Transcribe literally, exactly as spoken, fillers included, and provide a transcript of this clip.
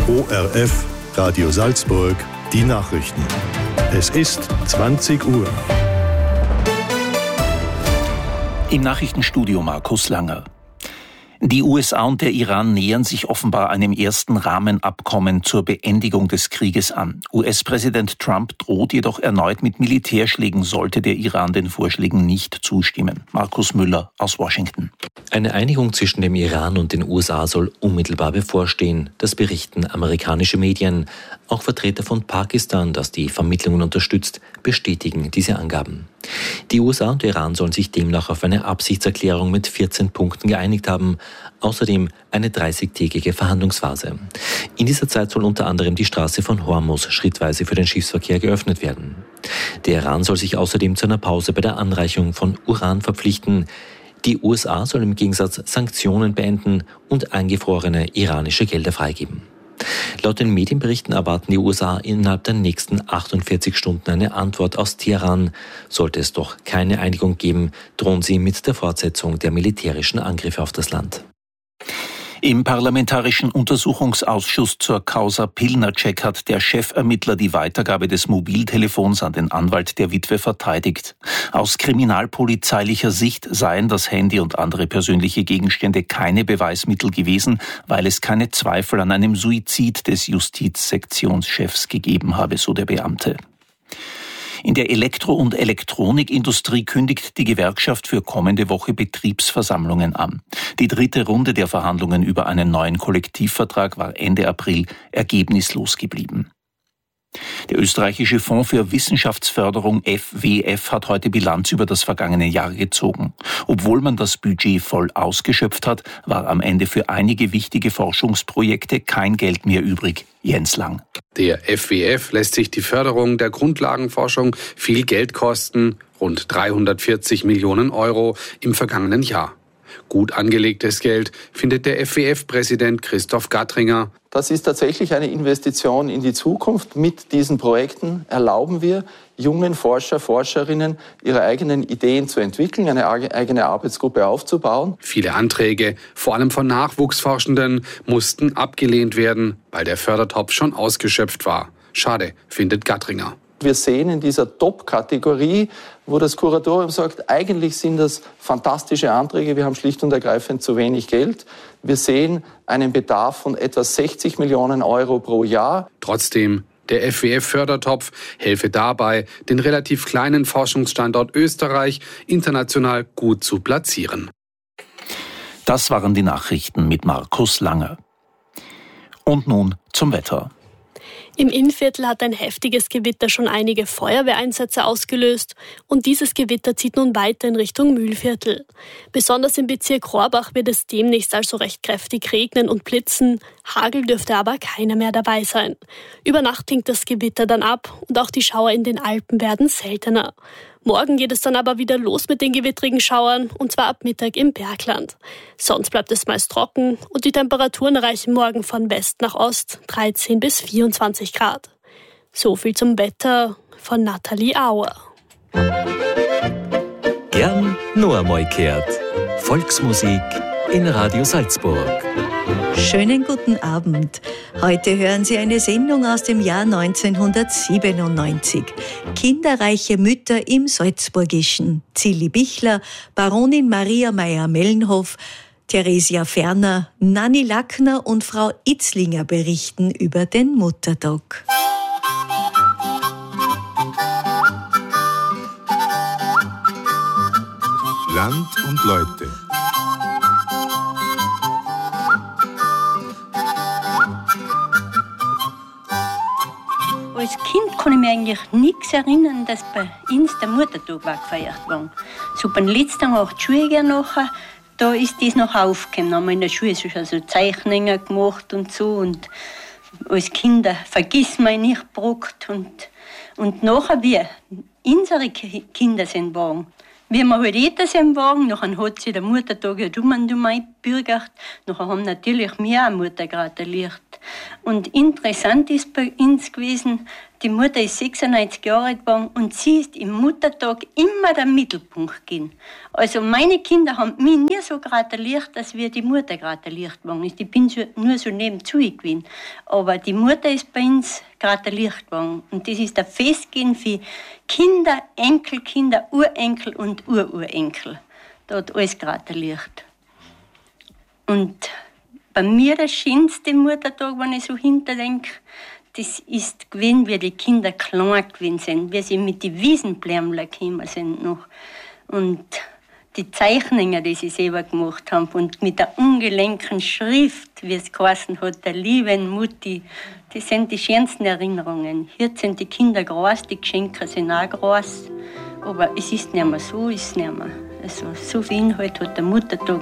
O R F, Radio Salzburg, die Nachrichten. Es ist zwanzig Uhr. Im Nachrichtenstudio Markus Langer. Die U S A und der Iran nähern sich offenbar einem ersten Rahmenabkommen zur Beendigung des Krieges an. U S-Präsident Trump droht jedoch erneut mit Militärschlägen, sollte der Iran den Vorschlägen nicht zustimmen. Markus Müller aus Washington. Eine Einigung zwischen dem Iran und den U S A soll unmittelbar bevorstehen. Das berichten amerikanische Medien. Auch Vertreter von Pakistan, das die Vermittlungen unterstützt, bestätigen diese Angaben. Die U S A und der Iran sollen sich demnach auf eine Absichtserklärung mit vierzehn Punkten geeinigt haben. Außerdem eine dreißigtägige Verhandlungsphase. In dieser Zeit soll unter anderem die Straße von Hormuz schrittweise für den Schiffsverkehr geöffnet werden. Der Iran soll sich außerdem zu einer Pause bei der Anreicherung von Uran verpflichten. Die U S A soll im Gegensatz Sanktionen beenden und eingefrorene iranische Gelder freigeben. Laut den Medienberichten erwarten die U S A innerhalb der nächsten achtundvierzig Stunden eine Antwort aus Teheran. Sollte es doch keine Einigung geben, drohen sie mit der Fortsetzung der militärischen Angriffe auf das Land. Im Parlamentarischen Untersuchungsausschuss zur Causa Pilnacek hat der Chefermittler die Weitergabe des Mobiltelefons an den Anwalt der Witwe verteidigt. Aus kriminalpolizeilicher Sicht seien das Handy und andere persönliche Gegenstände keine Beweismittel gewesen, weil es keine Zweifel an einem Suizid des Justizsektionschefs gegeben habe, so der Beamte. In der Elektro- und Elektronikindustrie kündigt die Gewerkschaft für kommende Woche Betriebsversammlungen an. Die dritte Runde der Verhandlungen über einen neuen Kollektivvertrag war Ende April ergebnislos geblieben. Der österreichische Fonds für Wissenschaftsförderung F W F hat heute Bilanz über das vergangene Jahr gezogen. Obwohl man das Budget voll ausgeschöpft hat, war am Ende für einige wichtige Forschungsprojekte kein Geld mehr übrig. Jens Lang. Der F W F lässt sich die Förderung der Grundlagenforschung viel Geld kosten, rund dreihundertvierzig Millionen Euro im vergangenen Jahr. Gut angelegtes Geld, findet der F W F-Präsident Christoph Gattringer. Das ist tatsächlich eine Investition in die Zukunft. Mit diesen Projekten erlauben wir jungen Forscher, Forscherinnen, ihre eigenen Ideen zu entwickeln, eine eigene Arbeitsgruppe aufzubauen. Viele Anträge, vor allem von Nachwuchsforschenden, mussten abgelehnt werden, weil der Fördertopf schon ausgeschöpft war. Schade, findet Gattringer. Wir sehen in dieser Top-Kategorie, wo das Kuratorium sagt, eigentlich sind das fantastische Anträge, wir haben schlicht und ergreifend zu wenig Geld. Wir sehen einen Bedarf von etwa sechzig Millionen Euro pro Jahr. Trotzdem, der F W F-Fördertopf helfe dabei, den relativ kleinen Forschungsstandort Österreich international gut zu platzieren. Das waren die Nachrichten mit Markus Langer. Und nun zum Wetter. Im Innviertel hat ein heftiges Gewitter schon einige Feuerwehreinsätze ausgelöst und dieses Gewitter zieht nun weiter in Richtung Mühlviertel. Besonders im Bezirk Rohrbach wird es demnächst also recht kräftig regnen und blitzen. Hagel dürfte aber keiner mehr dabei sein. Über Nacht klingt das Gewitter dann ab und auch die Schauer in den Alpen werden seltener. Morgen geht es dann aber wieder los mit den gewittrigen Schauern, und zwar ab Mittag im Bergland. Sonst bleibt es meist trocken und die Temperaturen erreichen morgen von West nach Ost dreizehn bis vierundzwanzig Grad. So viel zum Wetter von Nathalie Auer. Gern nur einmal gehört. Volksmusik in Radio Salzburg. Schönen guten Abend. Heute hören Sie eine Sendung aus dem Jahr neunzehnhundertsiebenundneunzig. Kinderreiche Mütter im Salzburgischen. Zilli Bichler, Baronin Maria Meyer-Mellenhof, Theresia Ferner, Nanni Lackner und Frau Itzlinger berichten über den Muttertag. Land und Leute. Als Kind kann ich mich eigentlich nichts erinnern, dass bei uns der Muttertag war gefeiert worden. So beim letzten acht Schuljahr nachher, da ist das noch aufgekommen. Da haben wir in der Schule schon so Zeichnungen gemacht und so. Und als Kinder vergiss man nicht gebrockt. Und, und nachher, wie unsere Kinder sind geworden, wie wir halt älter sind waren, nachher hat sich der Muttertag ja dumm und dumm eingebürgert. Nachher haben natürlich mir auch Mutter gratuliert. Und interessant ist bei uns gewesen, die Mutter ist sechsundneunzig Jahre alt geworden und sie ist im Muttertag immer der Mittelpunkt gewesen. Also meine Kinder haben mich nie so gratuliert, dass wir die Mutter gratuliert worden ist. Ich bin so, nur so nebenzu gewesen. Aber die Mutter ist bei uns gratuliert worden. Und das ist ein Fest gewesen für Kinder, Enkelkinder, Urenkel und Ururenkel. Da hat alles gratuliert. Und bei mir der schönste Muttertag, wenn ich so hinterdenke, das ist gewesen, wie die Kinder klein gewesen sind, wie sie mit den Wiesenblärmler gekommen sind noch. Und die Zeichnungen, die sie selber gemacht haben und mit der ungelenken Schrift, wie es geheißen hat, der lieben Mutti, das sind die schönsten Erinnerungen. Hier sind die Kinder groß, die Geschenke sind auch groß, aber es ist nicht mehr so, ist nicht mehr. Also so viel Inhalt hat der Muttertag